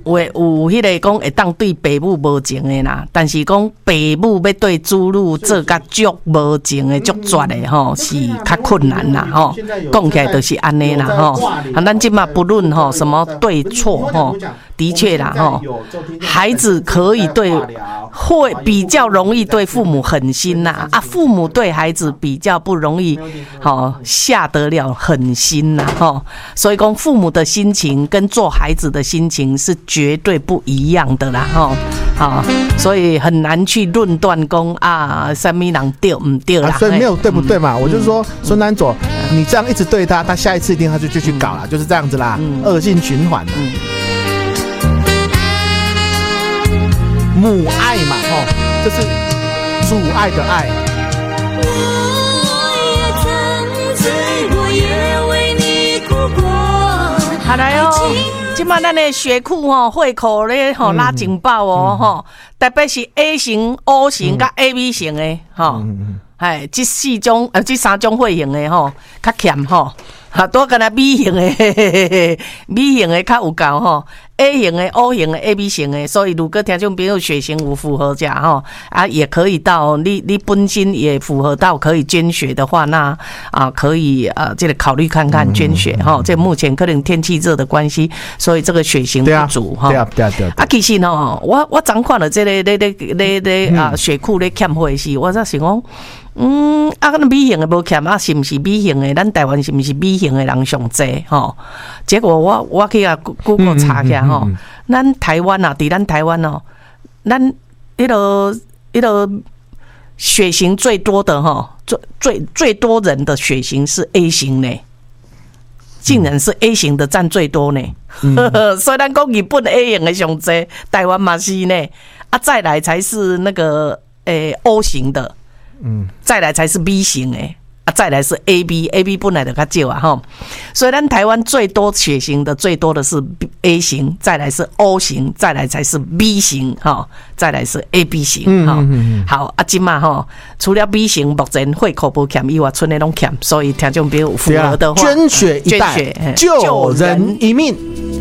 有迄个讲会当对爸母无情的啦，但是讲爸母要对子女做甲足无情的、足绝的吼，是较困难啦吼。讲起来就是安尼啦吼。咱即马不论吼什么对错吼，的确啦吼，孩子可以会比较容易对父母狠心呐啊，父母对孩子比较不容易下得了狠心呐吼。所以讲父母的心情跟做孩子的心情是绝对不一样的啦吼，所以很难去论断讲啊，什么人对唔对啦， 所以没有对不对嘛，我就是说孙丹佐，你这样一直对他，他下一次一定他就去搞了，就是这样子啦，恶性循环。母爱嘛，这是主爱的爱。 好来哦，今嘛咱的血库会口咧拉警报哦特别是 A 型、O 型甲 AB 型的这三种血型的较欠多跟他 B 型的，B 型的较有够A 型的、O 型的、AB 型的，所以如果听众朋友血型有符合者也可以到你本身也符合到可以捐血的话，那可以这个考虑看看捐血这目前可能天气热的关系，所以这个血型不足对。其实我昨看了这个血库咧欠血时，我在想讲。那 B 型的无欠是不是 B 型的？咱台湾是不是 B 型的人上济结果我去Google 查一下咱台湾伫咱台湾咱迄个血型最多的最多人的血型是 A 型呢，竟然是 A 型的占最多呢。虽然讲日本 A 型的上济，台湾嘛是呢，再来才是那个O 型的。再来才是 B 型再来是 AB 本来就较少所以咱台湾最多血型的最多的是 A 型，再来是 O 型，再来才是 B 型再来是 AB 型好现在除了 B 型目前血库无欠以外，剩的拢欠，所以听众朋友符合的话， 捐血一代救人一命。